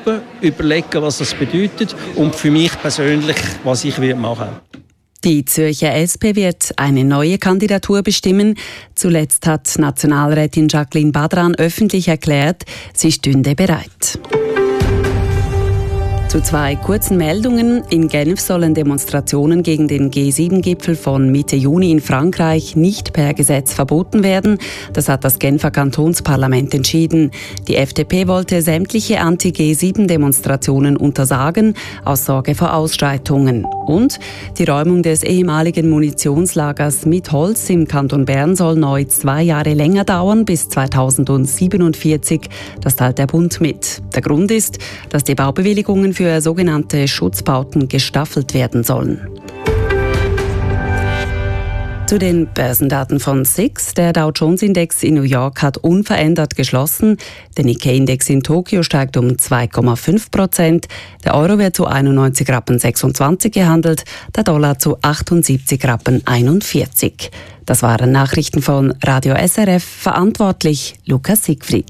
proben, überlegen, was das bedeutet und für mich persönlich, was ich machen würde. Die Zürcher SP wird eine neue Kandidatur bestimmen. Zuletzt hat Nationalrätin Jacqueline Badran öffentlich erklärt, sie stünde bereit. Zu 2 kurzen Meldungen. In Genf sollen Demonstrationen gegen den G7-Gipfel von Mitte Juni in Frankreich nicht per Gesetz verboten werden. Das hat das Genfer Kantonsparlament entschieden. Die FDP wollte sämtliche Anti-G7-Demonstrationen untersagen, aus Sorge vor Ausschreitungen. Und die Räumung des ehemaligen Munitionslagers Mitholz im Kanton Bern soll neu 2 Jahre länger dauern, bis 2047. Das teilt der Bund mit. Der Grund ist, dass die Baubewilligungen für sogenannte Schutzbauten gestaffelt werden sollen. Zu den Börsendaten von SIX. Der Dow Jones Index in New York hat unverändert geschlossen. Der Nikkei-Index in Tokio steigt um 2,5%. Der Euro wird zu 91,26 Rappen gehandelt, der Dollar zu 78,41 Rappen. Das waren Nachrichten von Radio SRF. Verantwortlich Lukas Siegfried.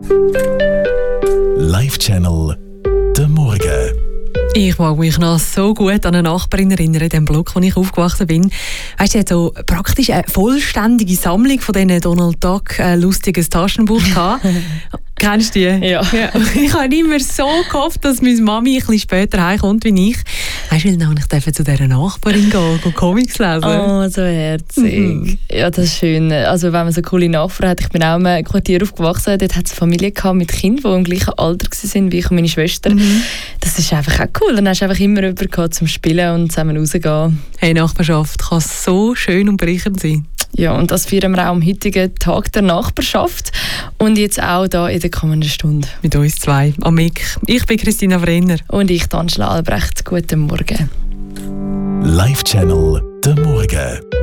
Live-Channel der Morgen. Ich mag mich noch so gut an eine Nachbarin erinnern, in dem Block, wo ich aufgewachsen bin. Weißt du, sie hat so praktisch eine vollständige Sammlung von diesen Donald Duck lustiges Taschenbuch gehabt. Kennst du die? Ja. Ich habe immer so gehofft, dass meine Mami ein bisschen später heimkommt wie ich. Weißt du, ich zu dieser Nachbarin gehen Comics lesen. Oh, so herzig. Ja, das ist schön. Also wenn man so coole Nachbarn hat. Ich bin auch in einem Quartier aufgewachsen. Dort hat es eine Familie gehabt mit Kindern, die im gleichen Alter waren wie ich und meine Schwester. Das ist einfach auch cool. Dann hast du einfach immer jemanden gehabt, zum Spielen und zusammen rausgehen. Hey, Nachbarschaft kann so schön und bereichernd sein. Ja, und das feiern wir auch am heutigen Tag der Nachbarschaft. Und jetzt auch da in der kommenden Stunde. Mit uns 2, am Mic. Ich bin Christina Brenner. Und ich, Angela Albrecht. Guten Morgen. Live-Channel der Morgen.